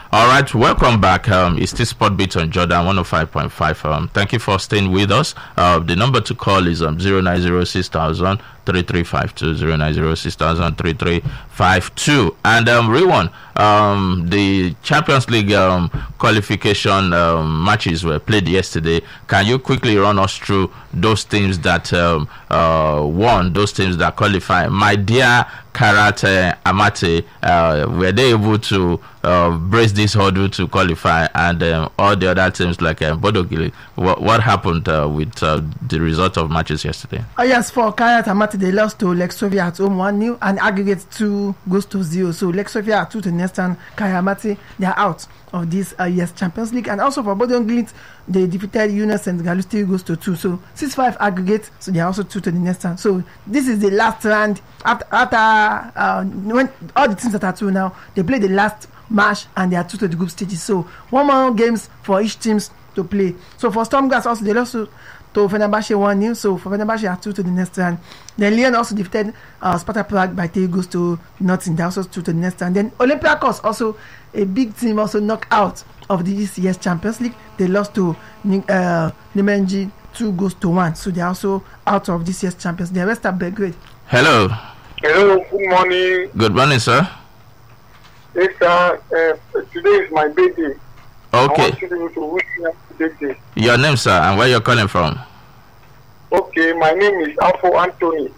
All right, welcome back. It's still Sport Beat on Jordan 105.5. Thank you for staying with us. The number to call is 0906 3352 0906 3352. And Rewan, the Champions League qualification matches were played yesterday. Can you quickly run us through those teams that won, those teams that qualify? My dear Karate Amate, were they able to brace this hurdle to qualify? And all the other teams like Bodogili, what happened with the result of matches yesterday? Yes, for Karate Amate, they lost to Lexovia at home 1-0 and aggregate 2-0. So Lexovia are 2 to next and Karate Amate, they are out of this year's Champions League. And also for Bodogili, they defeated Yunus and Galus 3-2. So 6-5 aggregate, so they are also 2 to the next round. So this is the last round after when all the teams that are 2 now, they play the last match and they are 2 to the group stages. So one more games for each teams to play. So for Stormgrass also, they lost to Fenerbahce 1-0. So for Fenerbahce are 2 to the next round. Then Lyon also defeated Sparta Prague by 3-0. They also 2 to the next round. Then Olympiacos, also a big team, also knocked out of this year's Champions League. They lost to Nemenji 2-1. So they are also out of this year's Champions League. Rest up Belgrade. Hello. Hello, good morning. Good morning, sir. Yes, sir. Today is my birthday. Okay. I want you to wish me happy birthday. Your name, sir, and where you're calling from? Okay, my name is Afo Anthony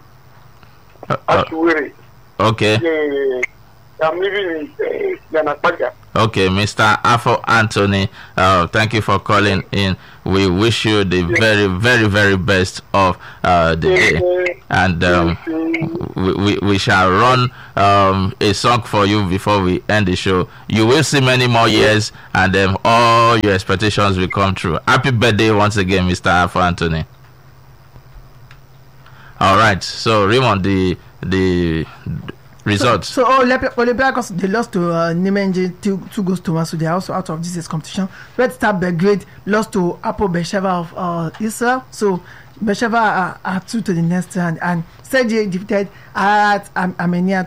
Atuwere. Okay. I'm living in Yanapaga. Okay, Mr. Afo Anthony, thank you for calling in. We wish you the very, very, very best of the day. And we shall run a song for you before we end the show. You will see many more years, and all your expectations will come true. Happy birthday once again, Mr. Afo Anthony. All right, so Raymond, the results. So Olympiacos, they lost to Nemenji 2-1, so they are also out of this year's competition. Red Star Belgrade lost to Apo Beersheva of Israel, so Beersheva are 2 to the next round, and Sergei defeated at Armenia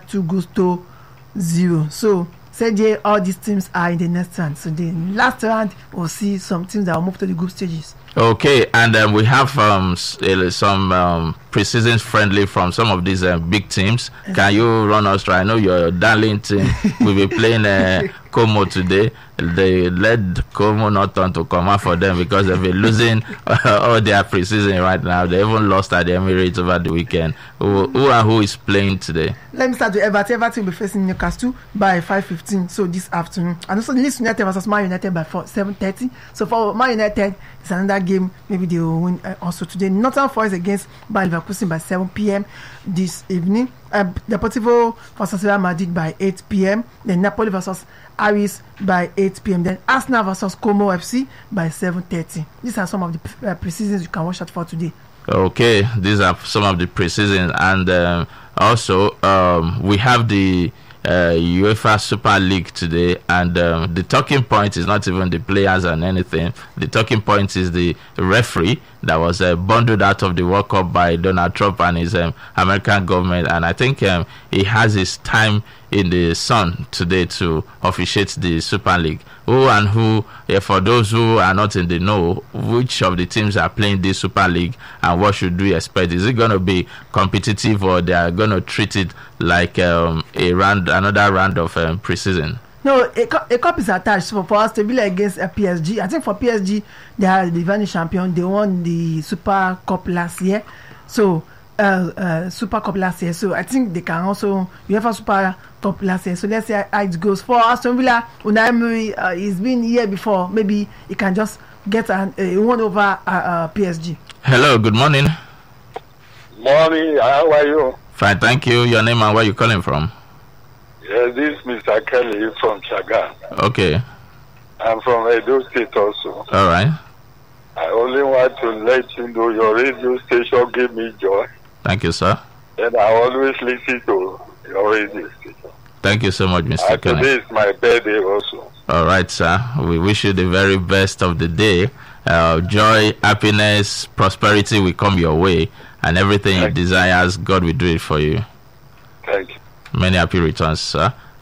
2-0. So Sergei, all these teams are in the next round. So the last round we'll see some teams that will move to the group stages. Okay, and we have some preseason friendly from some of these big teams. Can you run us through? I know your darling team will be playing Como today. They led Como not turn to come out for them because they've been losing all their preseason right now. They even lost at the Emirates over the weekend. Who is playing today? Let me start with Everton. Everton will be facing Newcastle by 5:15, so this afternoon. And also Leeds United versus Man United by 7:30. So for Man United, it's another game. Maybe they will win also today. Nottingham Forest against Bayer Leverkusen by 7 p.m. this evening. Deportivo versus Real Madrid by 8 p.m. Then Napoli versus Aris by 8 p.m. Then Arsenal versus Como FC by 7:30. These are some of the preseasons you can watch out for today. Okay, these are some of the preseason, and also we have the UEFA Super League today, and the talking point is not even the players and anything. The talking point is the referee that was bundled out of the World Cup by Donald Trump and his American government, and I think he has his time in the sun today to officiate the Super League. For those who are not in the know, which of the teams are playing this Super League and what should we expect? Is it going to be competitive, or they are going to treat it like another round of preseason? No, a cup is attached. So for us, Sevilla against PSG. I think for PSG, they are the defending champion. They won the Super Cup last year. So Super Cup last year. So I think they can also UEFA Super Cup last year. So let's see how it goes. For Aston Villa, Unai Emery, he's been here before. Maybe he can just get a one over PSG. Hello, good morning. Morning, how are you? Fine, thank you. Your name and where you calling from? Yes, this is Mr. Kelly from Chaga. Okay. I'm from Edo State also. All right. I only want to let you know your radio station gave me joy. Thank you, sir. And I always listen to your radio station. Thank you so much, Mr. Kelly. Today is my birthday also. All right, sir. We wish you the very best of the day. Joy, happiness, prosperity will come your way, and everything you desire, God will do it for you. Thank you. Many happy returns, sir.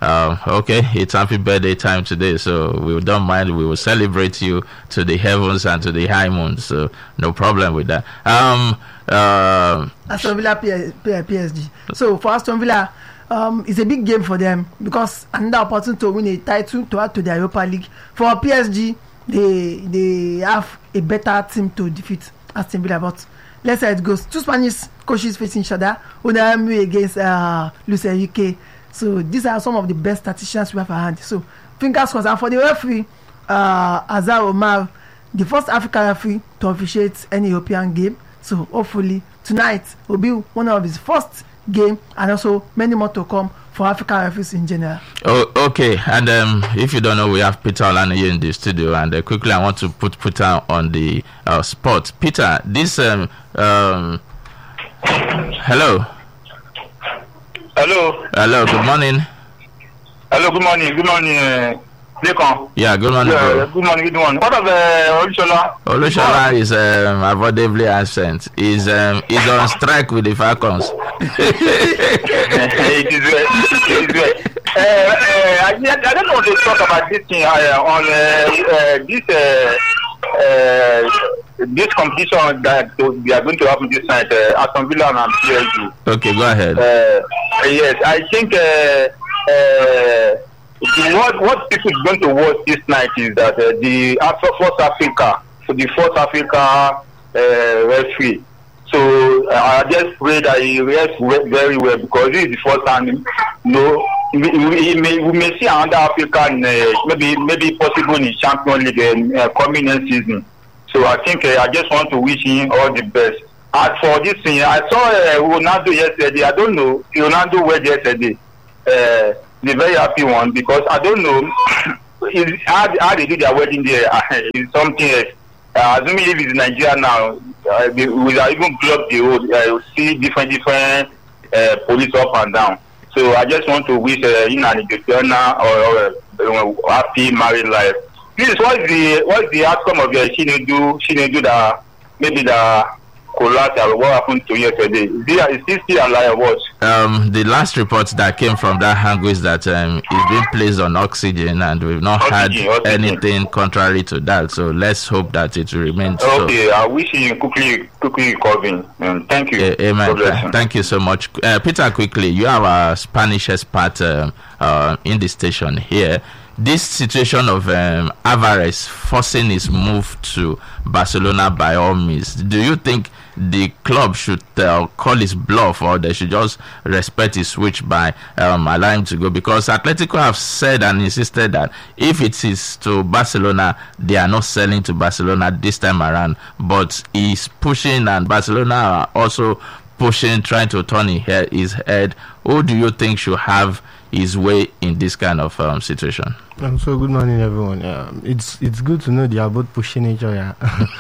Okay, it's happy birthday time today, so we don't mind. We will celebrate you to the heavens and to the high moon. So no problem with that. Aston Villa PSG. So for Aston Villa, it's a big game for them because another opportunity to win a title to add to their Europa League. For PSG, they have a better team to defeat Aston Villa, but let's see how it goes. Two Spanish coaches facing each other. Unai Emery against Luis Enrique. So these are some of the best statisticians we have at hand. So fingers crossed. And for the referee, Azar Omar, the first African referee to officiate any European game. So hopefully tonight will be one of his first game, and also many more to come for African referees in general. Oh, okay. And if you don't know, we have Peter Olaniyi in the studio, and quickly I want to put Peter on the spot. Peter, this hello. Hello, good morning. Hello, good morning. Good morning, Lekon. Yeah, good morning. Good morning. What of Olushola? Olushola is avoidably absent. He's on strike with the Falcons. It is well. I don't want to talk about this thing on this competition that we are going to have this night, Aston Villa and PSG. Okay, go ahead. Yes, I think what people is going to watch this night is that the South Africa referee. So I just pray that he reacts very well, because this is the first time. We may see another African, maybe possible in Champions League coming next season. So I think I just want to wish him all the best. As for this thing, I saw Ronaldo yesterday. I don't know Ronaldo went yesterday. The very happy one, because I don't know how they do their wedding there. It's something else. Assuming if it's Nigeria now, we will even block the road. See different police up and down. So I just want to wish him and Joanna or happy married life. Please, what's the outcome of your Chinedu that maybe the collateral? What happened to yesterday? Is he still alive or what? The last report that came from that hangar is that he's been placed on oxygen, and we've not had anything contrary to that. So let's hope that it will remain so. Okay, I wish him quickly recovering. Thank you. Amen. Thank you so much. Peter, quickly, you are a Spanish expert in the station here. This situation of Alvarez forcing his move to Barcelona by all means, do you think the club should call his bluff, or they should just respect his switch by allowing him to go? Because Atletico have said and insisted that if it is to Barcelona, they are not selling to Barcelona this time around, but he's pushing, and Barcelona are also pushing, trying to turn his head. Who do you think should have his way in this kind of situation? So good morning, everyone. It's good to know they are both pushing each other.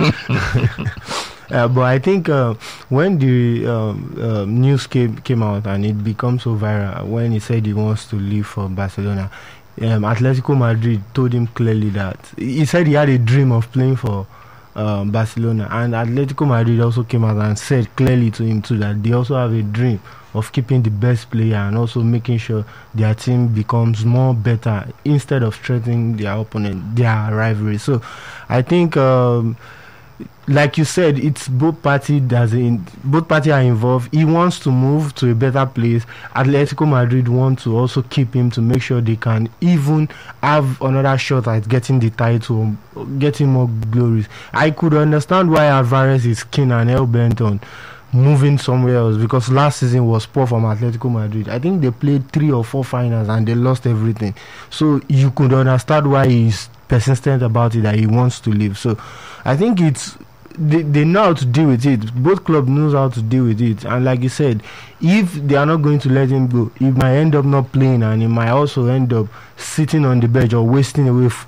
But I think when the news came out and it became so viral, when he said he wants to leave for Barcelona, Atletico Madrid told him clearly that he said he had a dream of playing for Barcelona, and Atletico Madrid also came out and said clearly to him too that they also have a dream of keeping the best player and also making sure their team becomes more better instead of threatening their opponent, their rivalry. So I think like you said, it's both parties are involved. He wants to move to a better place. Atletico Madrid want to also keep him to make sure they can even have another shot at getting the title, getting more glories. I could understand why Alvarez is keen and hell-bent on moving somewhere else, because last season was poor from Atletico Madrid. I think they played 3 or 4 finals and they lost everything. So you could understand why he's persistent about it, that he wants to leave. So I think they know how to deal with it. Both clubs knows how to deal with it. And like you said, if they are not going to let him go, he might end up not playing, and he might also end up sitting on the bench or wasting away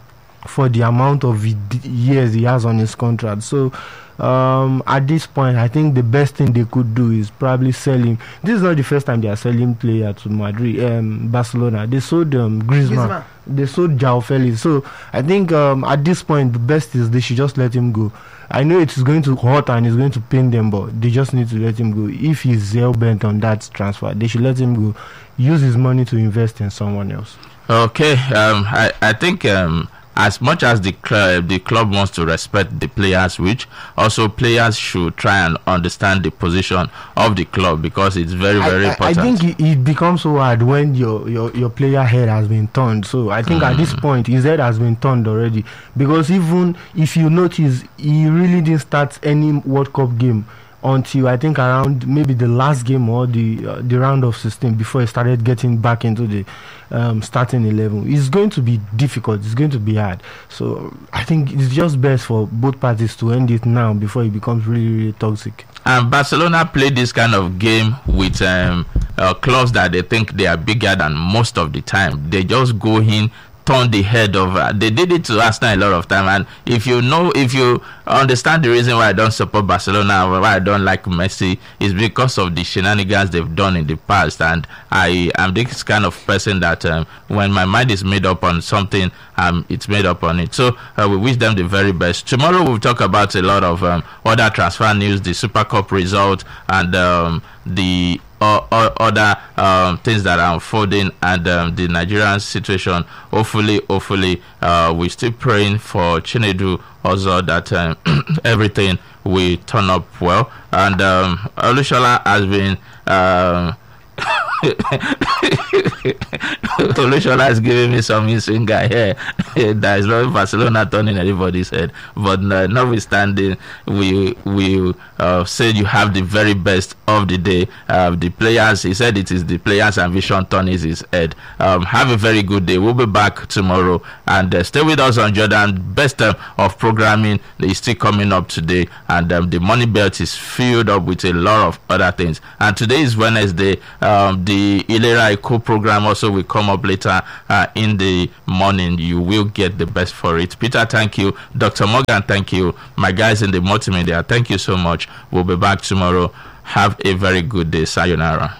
for the amount of years he has on his contract. So at this point, I think the best thing they could do is probably sell him. This is not the first time they are selling player to Madrid, Barcelona. They sold Griezmann. They sold João Felix. So I think at this point, the best is they should just let him go. I know it is going to hurt and it's going to pain them, but they just need to let him go. If he's hell-bent on that transfer, they should let him go. Use his money to invest in someone else. Okay, I think as much as the club wants to respect the players, which also players should try and understand the position of the club, because it's very important. I think it becomes so hard when your player head has been turned. So I think at this point his head has been turned already, because even if you notice, he really didn't start any World Cup game until I think around maybe the last game or the round of 16 before he started getting back into the starting 11. It's going to be difficult. It's going to be hard. So I think it's just best for both parties to end it now before it becomes really, really toxic. And Barcelona played this kind of game with clubs that they think they are bigger than most of the time. They just go in, turn the head over. They did it to Arsenal a lot of time, and if you understand the reason why I don't support Barcelona or why I don't like Messi, is because of the shenanigans they've done in the past. And I am this kind of person that when my mind is made up on something, it's made up on it. So we wish them the very best. Tomorrow we'll talk about a lot of other transfer news, the Super Cup result, and the other things that are unfolding, and the Nigerian situation. Hopefully we're still praying for Chinedu also that everything will turn up well. And Olushola has been Olushola is giving me some in guy here. There is no Barcelona turning anybody's head, but notwithstanding, we said you have the very best of the day. The players, he said it is the players' ambition turning his head. Have a very good day. We'll be back tomorrow, and stay with us on Jordan. Best of programming is still coming up today, and the Money Belt is filled up with a lot of other things. And today is Wednesday. The Ilera Eco program also will come up later in the morning. You will get the best for it. Peter, thank you. Dr. Morgan, thank you. My guys in the multimedia, thank you so much. We'll be back tomorrow. Have a very good day. Sayonara.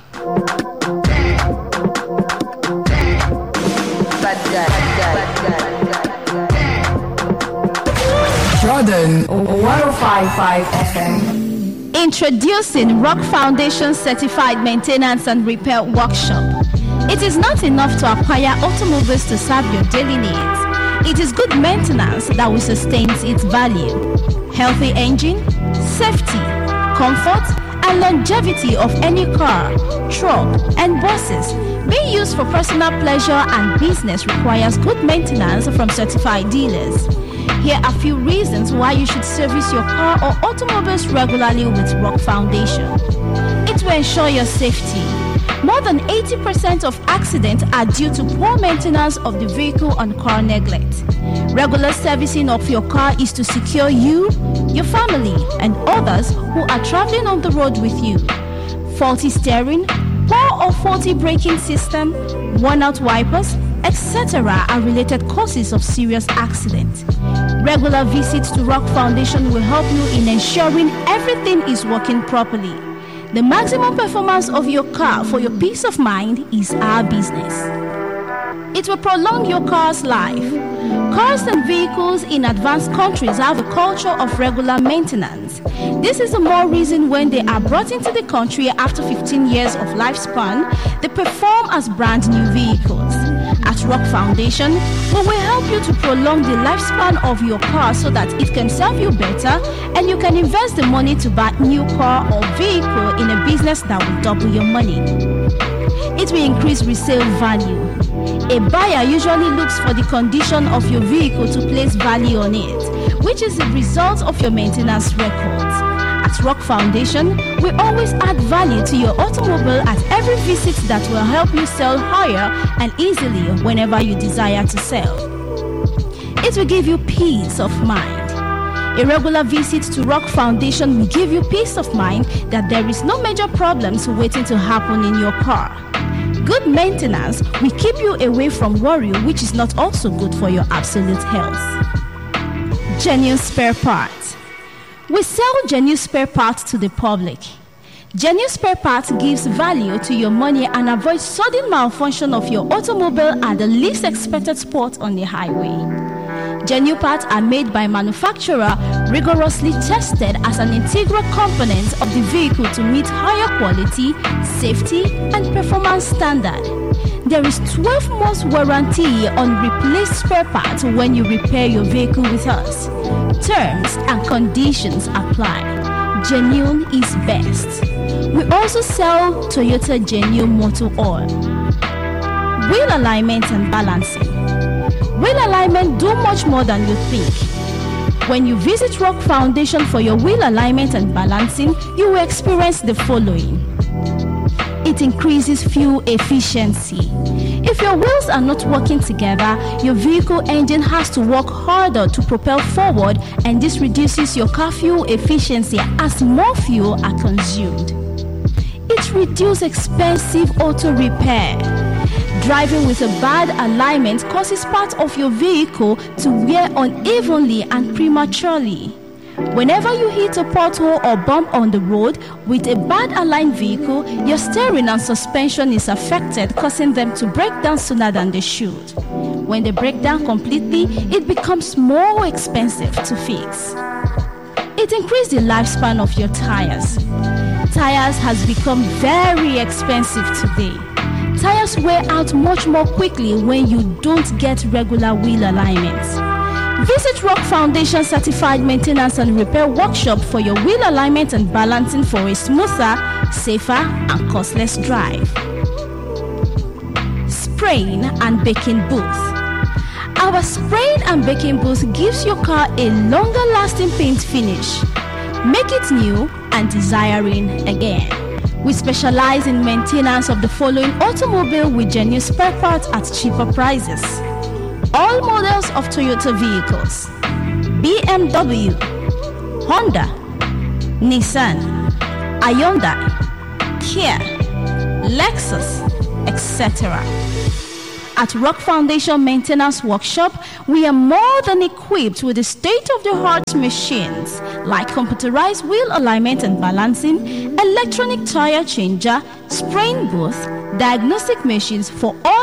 Jordan 105.5 FM. Introducing Rock Foundation Certified Maintenance and Repair Workshop. It is not enough to acquire automobiles to serve your daily needs. It is good maintenance that will sustain its value. Healthy engine, safety, comfort, and longevity of any car, truck, and buses being used for personal pleasure and business requires good maintenance from certified dealers. Here are a few reasons why you should service your car or automobiles regularly with Rock Foundation. It will ensure your safety. More than 80% of accidents are due to poor maintenance of the vehicle and car neglect. Regular servicing of your car is to secure you, your family, and others who are traveling on the road with you. Faulty steering, poor or faulty braking system, worn-out wipers, etc. are related causes of serious accidents. Regular visits to Rock Foundation will help you in ensuring everything is working properly. The maximum performance of your car for your peace of mind is our business. It will prolong your car's life. Cars and vehicles in advanced countries have a culture of regular maintenance. This is the more reason when they are brought into the country after 15 years of lifespan, they perform as brand new vehicles. At Rock Foundation, we will help you to prolong the lifespan of your car so that it can serve you better and you can invest the money to buy new car or vehicle in a business that will double your money. It will increase resale value. A buyer usually looks for the condition of your vehicle to place value on it, which is the result of your maintenance records. At Rock Foundation, we always add value to your automobile at every visit that will help you sell higher and easily whenever you desire to sell. It will give you peace of mind. A regular visit to Rock Foundation will give you peace of mind that there is no major problems waiting to happen in your car. Good maintenance will keep you away from worry, which is not also good for your absolute health. Genuine spare parts. We sell genuine spare parts to the public. Genuine spare parts gives value to your money and avoids sudden malfunction of your automobile at the least expected spot on the highway. Genuine parts are made by manufacturer, rigorously tested as an integral component of the vehicle to meet higher quality, safety, and performance standard. There is 12 months warranty on replaced spare parts when you repair your vehicle with us. Terms and conditions apply. Genuine is best. We also sell Toyota Genuine Motor Oil. Wheel alignment and balancing. Wheel alignment do much more than you think. When you visit Rock Foundation for your wheel alignment and balancing, you will experience the following. It increases fuel efficiency. If your wheels are not working together, your vehicle engine has to work harder to propel forward, and this reduces your car fuel efficiency as more fuel are consumed. It reduces expensive auto repair. Driving with a bad alignment causes parts of your vehicle to wear unevenly and prematurely. Whenever you hit a pothole or bump on the road with a bad aligned vehicle, your steering and suspension is affected, causing them to break down sooner than they should. When they break down completely, it becomes more expensive to fix. It increases the lifespan of your tires. Tires has become very expensive today. Tires wear out much more quickly when you don't get regular wheel alignments. Visit Rock Foundation Certified Maintenance and Repair Workshop for your wheel alignment and balancing for a smoother, safer, and costless drive. Spraying and baking booth. Our spraying and baking booth gives your car a longer lasting paint finish. Make it new and desiring again. We specialize in maintenance of the following automobile with genuine spare parts at cheaper prices. All models of Toyota vehicles, BMW, Honda, Nissan, Hyundai, Kia, Lexus, etc. At Rock Foundation Maintenance Workshop, we are more than equipped with the state-of-the-art machines like computerized wheel alignment and balancing, electronic tire changer, spraying booth, diagnostic machines for all